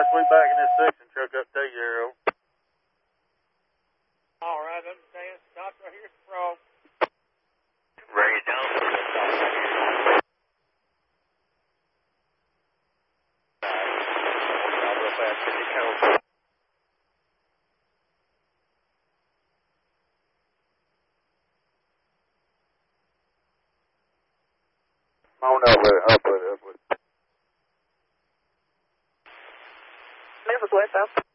we back in this section truck up to you, Arrow. All right, understand. Stop right here, Frog. Bring it down. Real fast, can you count? Come on up with it, up with it, up with it. Memphis West South.